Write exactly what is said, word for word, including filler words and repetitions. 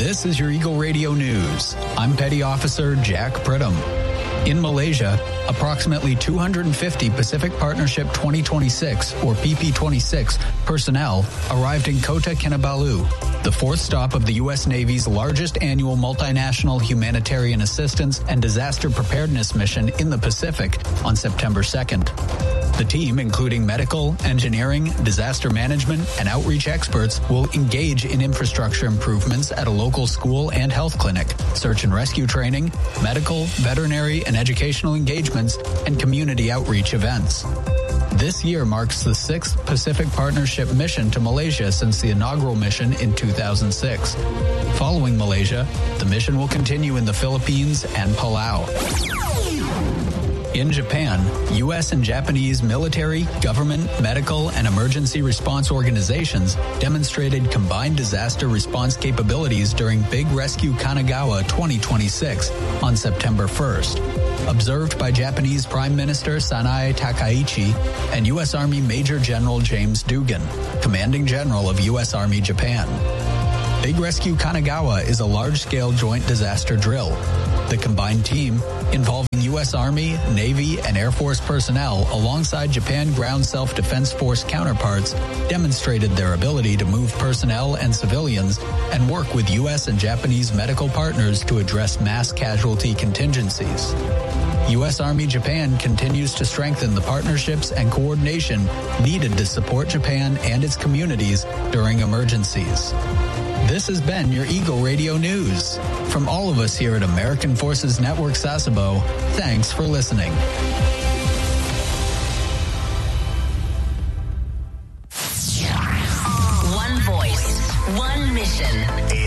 This is your Eagle Radio News. I'm Petty Officer Jack Pridham. In Malaysia, approximately two hundred fifty Pacific Partnership twenty twenty-six, or P P twenty-six, personnel arrived in Kota Kinabalu, the fourth stop of the U S Navy's largest annual multinational humanitarian assistance and disaster preparedness mission in the Pacific, on September second. The team, including medical, engineering, disaster management, and outreach experts, will engage in infrastructure improvements at a local school and health clinic, search and rescue training, medical, veterinary, and educational engagements, and community outreach events. This year marks the sixth Pacific Partnership mission to Malaysia since the inaugural mission in two thousand six. Following Malaysia, the mission will continue in the Philippines and Palau. In Japan, U S and Japanese military, government, medical, and emergency response organizations demonstrated combined disaster response capabilities during Big Rescue Kanagawa twenty twenty-six on September first. Observed by Japanese Prime Minister Sanae Takaichi and U S Army Major General James Dugan, Commanding General of U S Army Japan. Big Rescue Kanagawa is a large-scale joint disaster drill. The combined team, involving U S Army, Navy, and Air Force personnel alongside Japan Ground Self-Defense Force counterparts, demonstrated their ability to move personnel and civilians and work with U S and Japanese medical partners to address mass casualty contingencies. U S Army Japan continues to strengthen the partnerships and coordination needed to support Japan and its communities during emergencies. This has been your Eagle Radio News. From all of us here at American Forces Network Sasebo, thanks for listening. One voice, one mission.